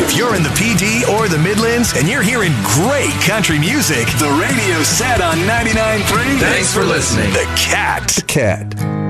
If you're in the PD or the Midlands and you're hearing great country music, the radio's set on 99.3. Thanks for listening. The Cat. Cat.